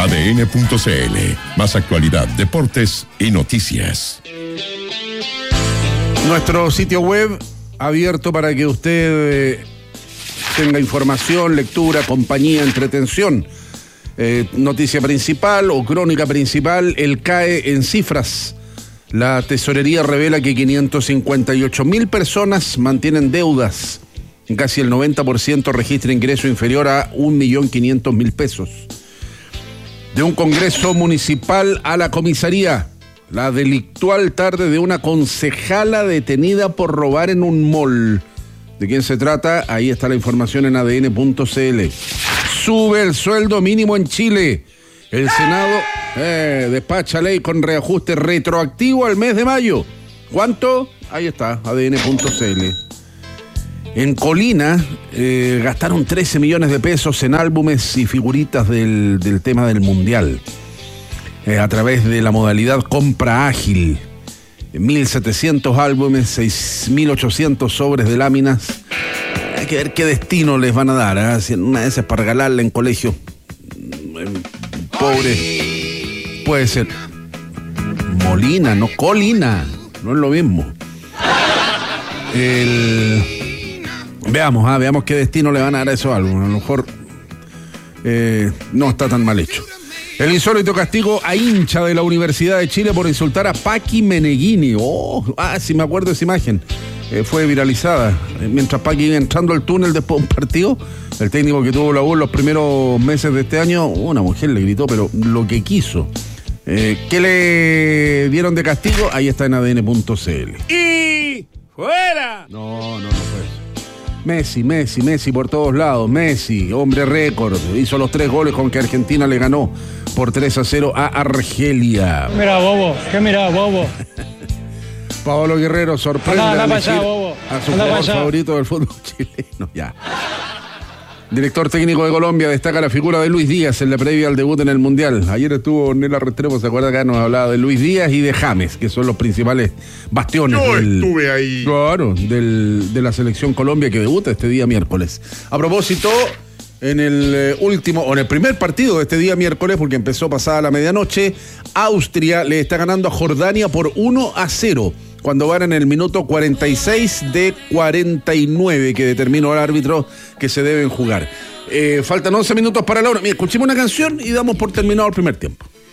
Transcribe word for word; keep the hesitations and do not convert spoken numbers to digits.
A D N punto C L. Más actualidad, deportes y noticias. Nuestro sitio web abierto para que usted eh, tenga información, lectura, compañía, entretención. Eh, noticia principal o crónica principal, el C A E en cifras. La tesorería revela que quinientos cincuenta y ocho mil personas mantienen deudas. Casi el noventa por ciento registra ingreso inferior a un millón quinientos mil pesos. De un congreso municipal a la comisaría. La delictual tarde de una concejala detenida por robar en un mall. ¿De quién se trata? Ahí está la información en A D N punto C L. Sube el sueldo mínimo en Chile. El Senado eh, despacha ley con reajuste retroactivo al mes de mayo. ¿Cuánto? Ahí está, A D N punto C L. En Colina eh, gastaron trece millones de pesos en álbumes y figuritas del, del tema del Mundial. Eh, a través de la modalidad compra ágil. mil setecientos álbumes, seis mil ochocientos sobres de láminas. Hay que ver qué destino les van a dar, ¿eh? Si una de esas para regalarla en colegio. Pobre. Puede ser. Molina, no Colina. No es lo mismo. El... Veamos, ah, veamos qué destino le van a dar a esos álbumes. A lo mejor eh, no está tan mal hecho. El insólito castigo a hincha de la Universidad de Chile por insultar a Paqui Meneghini. Oh, ah, sí me acuerdo de esa imagen. Eh, fue viralizada. Eh, mientras Paqui iba entrando al túnel después de un partido, el técnico que tuvo la U en los primeros meses de este año, una mujer le gritó, pero lo que quiso. Eh, ¿Qué le dieron de castigo? Ahí está en A D N punto C L. ¡Y fuera! No, no, no fue eso. Messi, Messi, Messi por todos lados. Messi, hombre récord. Hizo los tres goles con que Argentina le ganó por tres a cero a Argelia. Mira, bobo. ¿Qué mira, bobo? Pablo Guerrero sorprende Anda, anda al para elegir allá, bobo. a su Anda jugador para allá. favorito del fútbol chileno. Ya. Director técnico de Colombia destaca la figura de Luis Díaz en la previa al debut en el Mundial. Ayer estuvo Nela Restrepo, se acuerda que nos hablaba de Luis Díaz y de James, que son los principales bastiones. Yo del, estuve ahí. Claro, del, de la selección Colombia que debuta este día miércoles. A propósito, en el eh, último, o en el primer partido de este día miércoles, porque empezó pasada la medianoche, Austria le está ganando a Jordania por uno a cero. Cuando van en el minuto cuarenta y seis de cuarenta y nueve que determinó el árbitro que se deben jugar. Eh, faltan once minutos para la hora. Mira, escuchemos una canción y damos por terminado el primer tiempo.